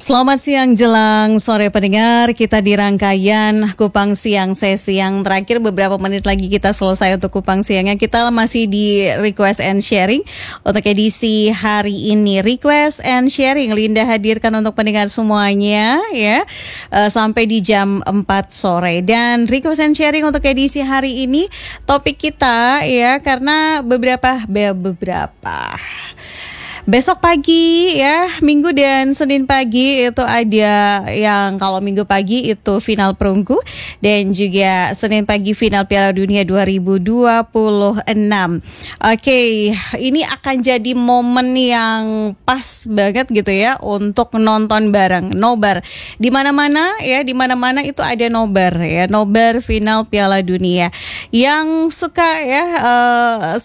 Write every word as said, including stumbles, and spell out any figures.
Selamat siang jelang sore pendengar, kita di rangkaian Kupang Siang sesi yang terakhir, beberapa menit lagi kita selesai untuk Kupang Siangnya. Kita masih di Request and Sharing untuk edisi hari ini. Request and Sharing Linda hadirkan untuk pendengar semuanya ya, uh, sampai di jam empat sore. Dan Request and Sharing untuk edisi hari ini, topik kita ya, karena beberapa beberapa besok pagi ya, Minggu dan Senin pagi itu ada yang, kalau Minggu pagi itu final perunggu dan juga Senin pagi final Piala Dunia dua ribu dua puluh enam. Oke, ini akan jadi momen yang pas banget gitu ya untuk nonton bareng, nobar. Di mana-mana ya, di mana-mana itu ada nobar ya, nobar final Piala Dunia. Yang suka ya uh,